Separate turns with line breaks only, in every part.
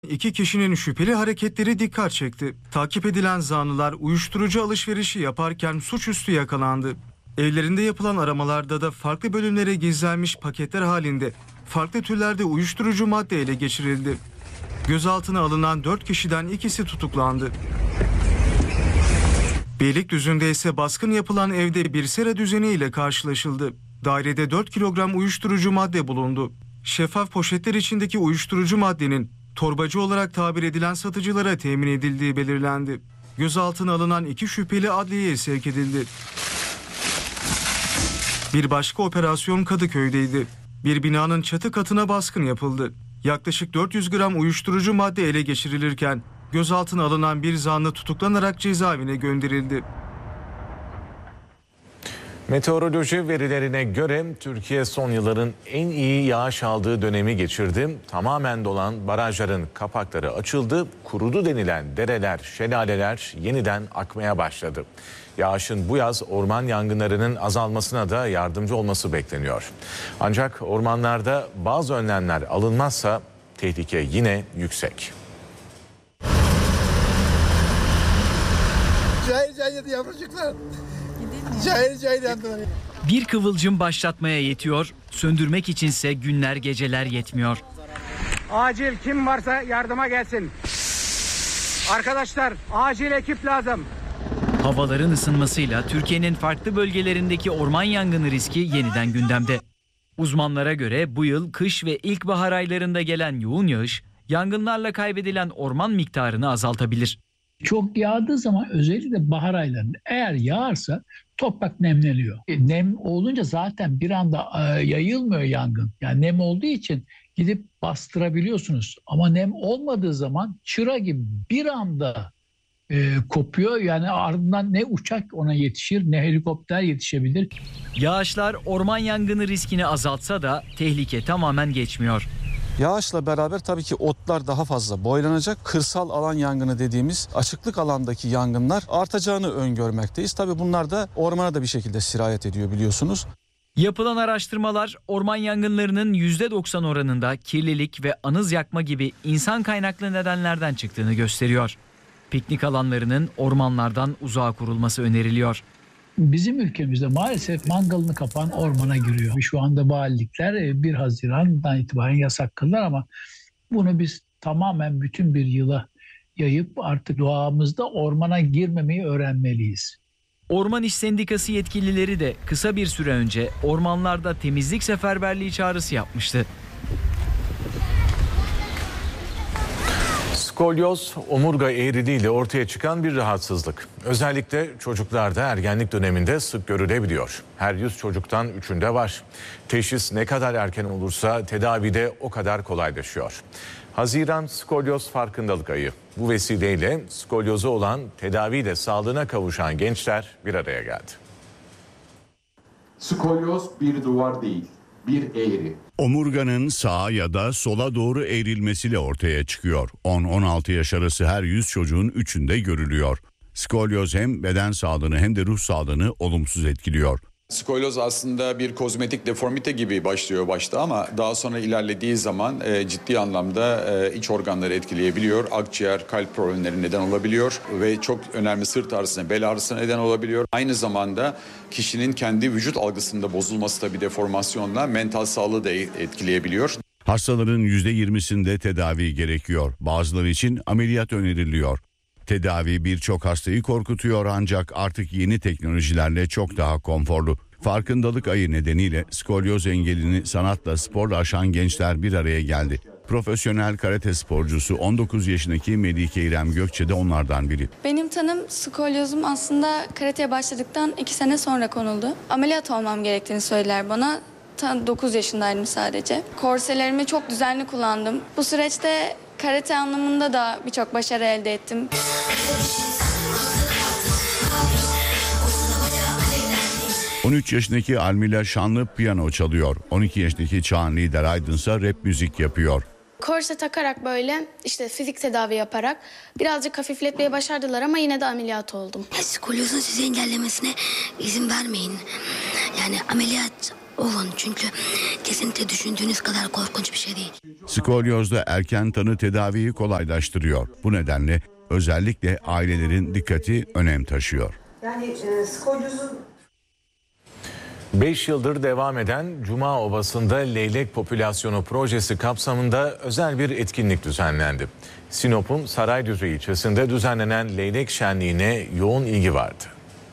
İki kişinin şüpheli hareketleri dikkat çekti. Takip edilen zanlılar uyuşturucu alışverişi yaparken suçüstü yakalandı. Evlerinde yapılan aramalarda da farklı bölümlere gizlenmiş paketler halinde farklı türlerde uyuşturucu madde ele geçirildi. Gözaltına alınan 4 kişiden ikisi tutuklandı. Beylikdüzü'nde ise baskın yapılan evde bir sera düzeniyle karşılaşıldı. Dairede 4 kilogram uyuşturucu madde bulundu. Şeffaf poşetler içindeki uyuşturucu maddenin torbacı olarak tabir edilen satıcılara temin edildiği belirlendi. Gözaltına alınan 2 şüpheli adliyeye sevk edildi. Bir başka operasyon Kadıköy'deydi. Bir binanın çatı katına baskın yapıldı. Yaklaşık 400 gram uyuşturucu madde ele geçirilirken gözaltına alınan bir zanlı tutuklanarak cezaevine gönderildi.
Meteoroloji verilerine göre Türkiye son yılların en iyi yağış aldığı dönemi geçirdi. Tamamen dolan barajların kapakları açıldı. Kurudu denilen dereler, şelaleler yeniden akmaya başladı. Yağışın bu yaz orman yangınlarının azalmasına da yardımcı olması bekleniyor. Ancak ormanlarda bazı önlemler alınmazsa tehlike yine yüksek.
Cahil cahil yavrucuklar. Cahil cahil yandılar.
Bir kıvılcım başlatmaya yetiyor, söndürmek içinse günler geceler yetmiyor.
Acil kim varsa yardıma gelsin. Arkadaşlar acil ekip lazım.
Havaların ısınmasıyla Türkiye'nin farklı bölgelerindeki orman yangını riski yeniden gündemde. Uzmanlara göre bu yıl kış ve ilkbahar aylarında gelen yoğun yağış yangınlarla kaybedilen orman miktarını azaltabilir.
Çok yağdığı zaman özellikle bahar aylarında eğer yağarsa toprak nemleniyor. Nem olunca zaten bir anda yayılmıyor yangın. Yani nem olduğu için gidip bastırabiliyorsunuz. Ama nem olmadığı zaman çıra gibi bir anda kopuyor. Yani ardından ne uçak ona yetişir ne helikopter yetişebilir.
Yağışlar orman yangını riskini azaltsa da tehlike tamamen geçmiyor.
Yağışla beraber tabii ki otlar daha fazla boylanacak. Kırsal alan yangını dediğimiz açıklık alandaki yangınlar artacağını öngörmekteyiz. Tabii bunlar da ormana da bir şekilde sirayet ediyor biliyorsunuz.
Yapılan araştırmalar orman yangınlarının %90 oranında kirlilik ve anız yakma gibi insan kaynaklı nedenlerden çıktığını gösteriyor. Piknik alanlarının ormanlardan uzağa kurulması öneriliyor.
Bizim ülkemizde maalesef mangalını kapan ormana giriyor. Şu anda valilikler 1 Haziran'dan itibaren yasak kıldılar ama bunu biz tamamen bütün bir yıla yayıp artık doğamızda ormana girmemeyi öğrenmeliyiz.
Orman İş Sendikası yetkilileri de kısa bir süre önce ormanlarda temizlik seferberliği çağrısı yapmıştı.
Skolyoz, omurga eğriliğiyle ortaya çıkan bir rahatsızlık. Özellikle çocuklarda ergenlik döneminde sık görülebiliyor. Her 100 çocuktan 3'ünde var. Teşhis ne kadar erken olursa tedavide o kadar kolaylaşıyor. Haziran Skolyoz Farkındalık Ayı. Bu vesileyle skolyozu olan, tedaviyle sağlığına kavuşan gençler bir araya geldi.
Skolyoz bir duvar değil, bir eğri.
Omurganın sağa ya da sola doğru eğrilmesiyle ortaya çıkıyor. 10-16 yaş arası her 100 çocuğun 3'ünde görülüyor. Skolyoz hem beden sağlığını hem de ruh sağlığını olumsuz etkiliyor.
Skolyoz aslında bir kozmetik deformite gibi başlıyor başta ama daha sonra ilerlediği zaman ciddi anlamda iç organları etkileyebiliyor. Akciğer, kalp problemleri neden olabiliyor ve çok önemli sırt ağrısına, bel ağrısına neden olabiliyor. Aynı zamanda kişinin kendi vücut algısında bozulması da bir deformasyonla mental sağlığı da etkileyebiliyor.
Hastaların %20'sinde tedavi gerekiyor. Bazıları için ameliyat öneriliyor. Tedavi birçok hastayı korkutuyor ancak artık yeni teknolojilerle çok daha konforlu. Farkındalık ayı nedeniyle skolyoz engelini sanatla, sporla aşan gençler bir araya geldi. Profesyonel karate sporcusu 19 yaşındaki Melike İrem Gökçe de onlardan biri.
Benim tanım skolyozum aslında karateye başladıktan 2 sene sonra konuldu. Ameliyat olmam gerektiğini söylediler bana. 9 yaşındaydım sadece. Korselerimi çok düzenli kullandım. Bu süreçte karate anlamında da birçok başarı elde ettim.
13 yaşındaki Almila Şanlı piyano çalıyor. 12 yaşındaki Çağan Lider Aydınsa rap müzik yapıyor.
Korse takarak böyle işte fizik tedavi yaparak birazcık hafifletmeye başardılar ama yine de ameliyat oldum.
Skolyozun sizi engellemesine izin vermeyin. Yani ameliyat olun. Çünkü kesinlikle düşündüğünüz kadar korkunç bir şey değil.
Skolyozda erken tanı tedaviyi kolaylaştırıyor. Bu nedenle özellikle ailelerin dikkati önem taşıyor.
Yani skolyozun
5 yıldır devam eden Cuma Ovası'nda leylek popülasyonu projesi kapsamında özel bir etkinlik düzenlendi. Sinop'un Saraydüzü ilçesinde düzenlenen leylek şenliğine yoğun ilgi vardı.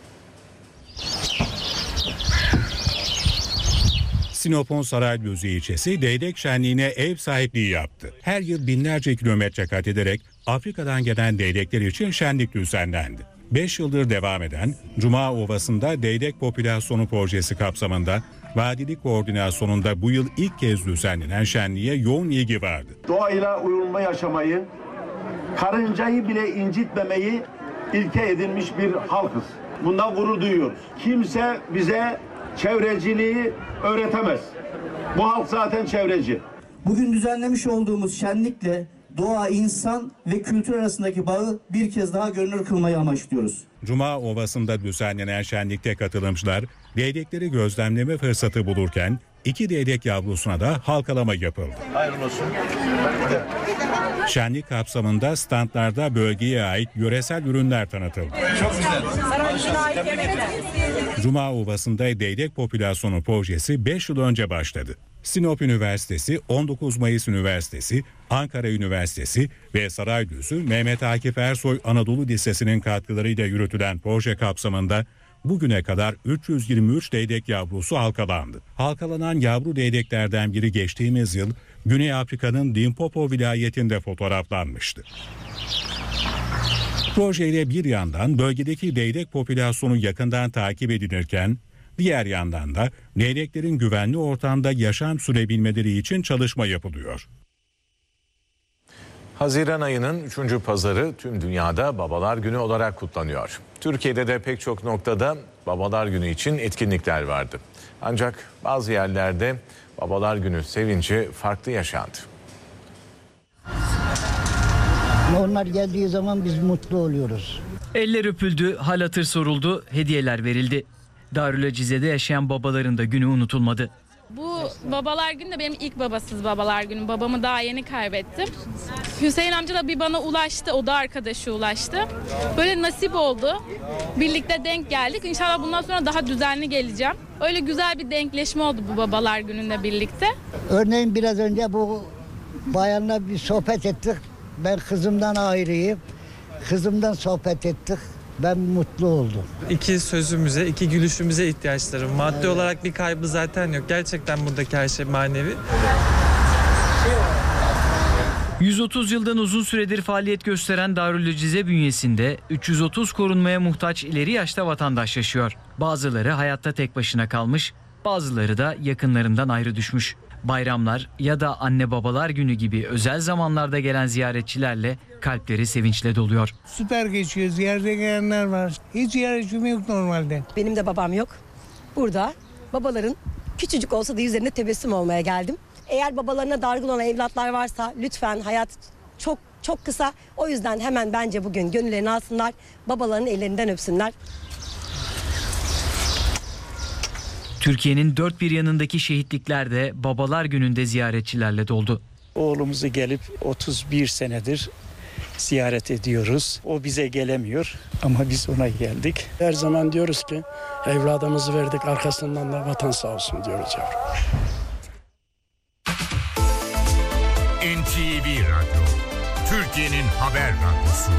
Sinop'un Saraydüzü ilçesi leylek şenliğine ev sahipliği yaptı. Her yıl binlerce kilometre kat ederek Afrika'dan gelen leylekler için şenlik düzenlendi. 5 yıldır devam eden Cuma Ovası'nda leylek popülasyonu projesi kapsamında vadilik koordinasyonunda bu yıl ilk kez düzenlenen şenliğe yoğun ilgi vardı.
Doğayla uyumlu yaşamayı, karıncayı bile incitmemeyi ilke edinmiş bir halkız. Bundan gurur duyuyoruz. Kimse bize çevreciliği öğretemez. Bu halk zaten çevreci.
Bugün düzenlemiş olduğumuz şenlikle doğa, insan ve kültür arasındaki bağı bir kez daha görünür kılmayı amaçlıyoruz.
Cuma Ovası'nda düzenlenen şenlikte katılımcılar leylekleri gözlemleme fırsatı bulurken 2 leylek yavrusuna da halkalama yapıldı.
Hayırlı olsun.
Şenlik kapsamında standlarda bölgeye ait yöresel ürünler tanıtıldı.
Çok güzel.
Cuma Ovası'nda leylek popülasyonu projesi 5 yıl önce başladı. Sinop Üniversitesi, 19 Mayıs Üniversitesi, Ankara Üniversitesi ve Saraydüzü Mehmet Akif Ersoy Anadolu Lisesi'nin katkılarıyla yürütülen proje kapsamında bugüne kadar 323 leylek yavrusu halkalandı. Halkalanan yavru leyleklerden biri geçtiğimiz yıl Güney Afrika'nın Limpopo vilayetinde fotoğraflanmıştı. Projeyle bir yandan bölgedeki leylek popülasyonu yakından takip edilirken, diğer yandan da leyleklerin güvenli ortamda yaşam sürebilmeleri için çalışma yapılıyor.
Haziran ayının 3. pazarı tüm dünyada Babalar Günü olarak kutlanıyor. Türkiye'de de pek çok noktada Babalar Günü için etkinlikler vardı. Ancak bazı yerlerde Babalar Günü sevinci farklı yaşandı.
Onlar geldiği zaman biz mutlu oluyoruz.
Eller öpüldü, hal hatır soruldu, hediyeler verildi. Darülacize'de yaşayan babaların da günü unutulmadı.
Bu Babalar Günü de benim ilk babasız Babalar Günü. Babamı daha yeni kaybettim. Hüseyin amca da bir bana ulaştı, o da arkadaşı ulaştı. Böyle nasip oldu. Birlikte denk geldik. İnşallah bundan sonra daha düzenli geleceğim. Öyle güzel bir denkleşme oldu bu Babalar Günü'nde birlikte.
Örneğin biraz önce bu bayanla bir sohbet ettik. Ben kızımdan ayrıyım. Kızımdan sohbet ettik. Ben mutlu oldum.
2 sözümüze, 2 gülüşümüze ihtiyaçları. Maddi olarak bir kaybı zaten yok. Gerçekten buradaki her şey manevi.
130 yıldan uzun süredir faaliyet gösteren Darülacize bünyesinde 330 korunmaya muhtaç ileri yaşta vatandaş yaşıyor. Bazıları hayatta tek başına kalmış, bazıları da yakınlarından ayrı düşmüş. Bayramlar ya da anne babalar günü gibi özel zamanlarda gelen ziyaretçilerle kalpleri sevinçle doluyor.
Süper geçiyor. Ziyarete gelenler var. Hiç ziyaretçim yok normalde.
Benim de babam yok. Burada babaların küçücük olsa da yüzlerinde tebessüm olmaya geldim. Eğer babalarına dargın olan evlatlar varsa lütfen, hayat çok kısa. O yüzden hemen bence bugün gönüllerini alsınlar. Babalarının ellerinden öpsünler.
Türkiye'nin dört bir yanındaki şehitlikler de Babalar Günü'nde ziyaretçilerle doldu.
Oğlumuzu gelip 31 senedir ziyaret ediyoruz. O bize gelemiyor ama biz ona geldik.
Her zaman diyoruz ki evladımızı verdik, arkasından da vatan sağ olsun diyoruz yavrum.
NTV Radyo, Türkiye'nin haber radyosu.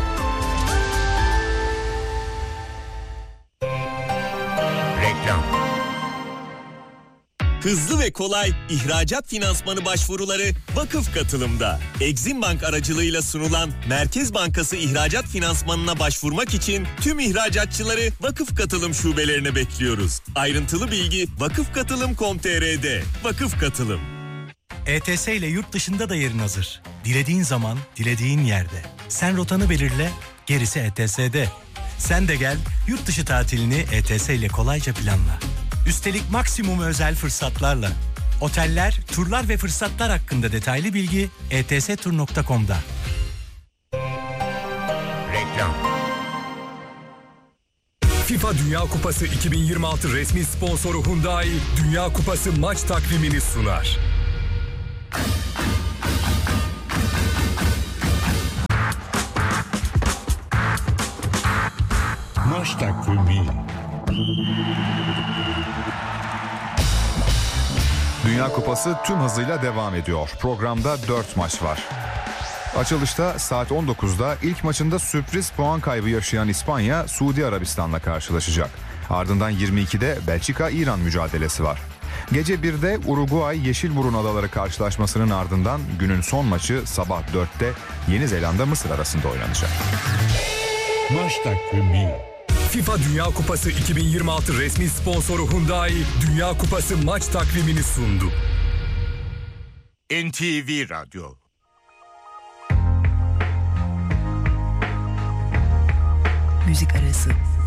Reklam.
Hızlı ve kolay ihracat finansmanı başvuruları Vakıf Katılım'da. Exim Bank aracılığıyla sunulan Merkez Bankası ihracat finansmanına başvurmak için tüm ihracatçıları Vakıf Katılım şubelerine bekliyoruz. Ayrıntılı bilgi vakıfkatılım.com.tr'de. Vakıf Katılım.
ETS ile yurt dışında da yerin hazır. Dilediğin zaman, dilediğin yerde. Sen rotanı belirle, gerisi ETS'de. Sen de gel, yurt dışı tatilini ETS ile kolayca planla. Üstelik maksimum özel fırsatlarla. Oteller, turlar ve fırsatlar hakkında detaylı bilgi etstur.com'da.
Reklam.
FIFA Dünya Kupası 2026 resmi sponsoru Hyundai, Dünya Kupası maç takvimini sunar.
Maç takvimi.
Dünya Kupası tüm hızıyla devam ediyor. Programda 4 maç var. Açılışta saat 19'da ilk maçında sürpriz puan kaybı yaşayan İspanya, Suudi Arabistan'la karşılaşacak. Ardından 22'de Belçika-İran mücadelesi var. Gece 1'de Uruguay-Yeşilburun Adaları karşılaşmasının ardından günün son maçı sabah 4'te Yeni Zelanda-Mısır arasında oynanacak.
Maç takvimi.
FIFA Dünya Kupası 2026 resmi sponsoru Hyundai, Dünya Kupası maç takvimini sundu.
NTV Radyo.
Müzik arası.